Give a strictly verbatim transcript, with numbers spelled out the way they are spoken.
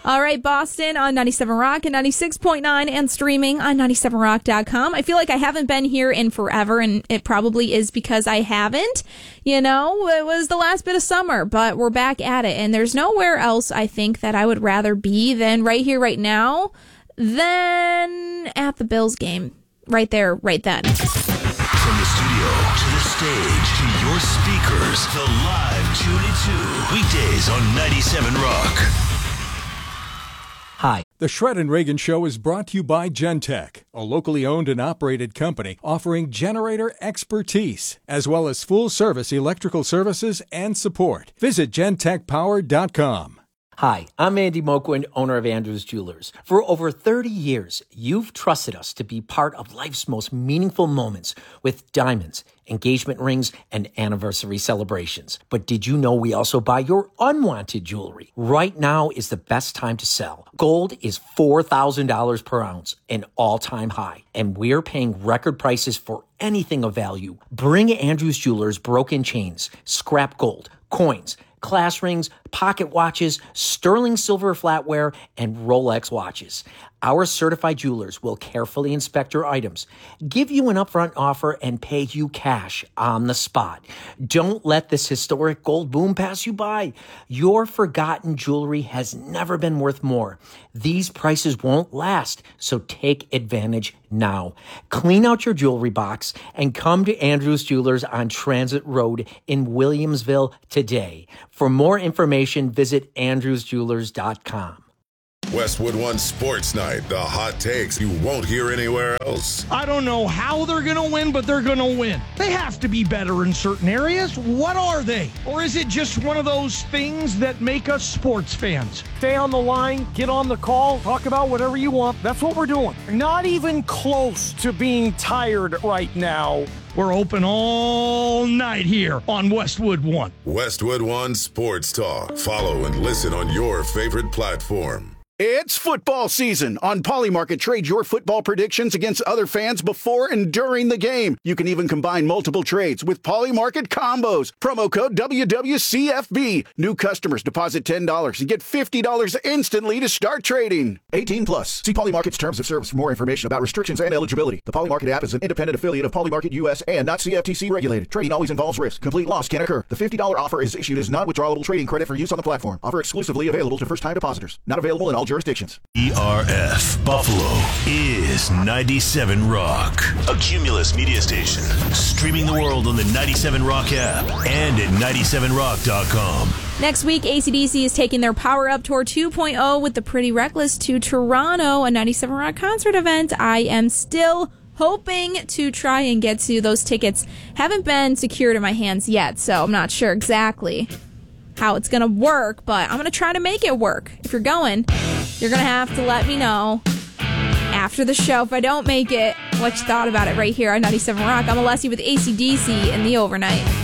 All right, Boston on ninety-seven Rock and ninety-six point nine and streaming on ninety-seven rock dot com. I feel like I haven't been here in forever, and it probably is because I haven't. You know, it was the last bit of summer, but we're back at it, and there's nowhere else I think that I would rather be than right here, right now, than at the Bills game. Right there, right then. From the studio to the stage to your speakers, the live Tune It Two. Weekdays on ninety-seven Rock. Hi. The Shred and Reagan Show is brought to you by Gentech, a locally owned and operated company offering generator expertise, as well as full-service electrical services and support. Visit gentech power dot com. Hi, I'm Andy Moquin, owner of Andrews Jewelers. For over thirty years, you've trusted us to be part of life's most meaningful moments with diamonds, engagement rings, and anniversary celebrations. But did you know we also buy your unwanted jewelry? Right now is the best time to sell. Gold is four thousand dollars per ounce, an all-time high, and we're paying record prices for anything of value. Bring Andrews Jewelers broken chains, scrap gold, coins, class rings, pocket watches, sterling silver flatware, and Rolex watches. Our certified jewelers will carefully inspect your items, give you an upfront offer, and pay you cash on the spot. Don't let this historic gold boom pass you by. Your forgotten jewelry has never been worth more. These prices won't last, so take advantage now. Clean out your jewelry box and come to Andrews Jewelers on Transit Road in Williamsville today. For more information, visit andrews jewelers dot com. Westwood One Sports Night, the hot takes you won't hear anywhere else. I don't know how they're going to win, but they're going to win. They have to be better in certain areas. What are they? Or is it just one of those things that make us sports fans? Stay on the line, get on the call, talk about whatever you want. That's what we're doing. Not even close to being tired right now. We're open all night here on Westwood One. Westwood One Sports Talk. Follow and listen on your favorite platform. It's football season. On Polymarket, trade your football predictions against other fans before and during the game. You can even combine multiple trades with Polymarket combos. Promo code W W C F B. New customers deposit ten dollars and get fifty dollars instantly to start trading. eighteen plus. See Polymarket's terms of service for more information about restrictions and eligibility. The Polymarket app is an independent affiliate of Polymarket U S and not C F T C regulated. Trading always involves risk. Complete loss can occur. The fifty dollars offer is issued as non-withdrawable trading credit for use on the platform. Offer exclusively available to first-time depositors. Not available in all jurisdictions. E R F Buffalo is ninety-seven Rock, a Cumulus media station, streaming the world on the ninety-seven Rock app and at ninety-seven rock dot com. Next week, A C D C is taking their Power Up Tour two point oh with the Pretty Reckless to Toronto, a ninety-seven Rock concert event. I am still hoping to try and get to those tickets. Haven't been secured in my hands yet, so I'm not sure exactly how it's going to work, but I'm going to try to make it work. If you're going, you're going to have to let me know after the show if I don't make it what you thought about it right here on ninety-seven Rock. I'm Alessi with A C D C in the overnight.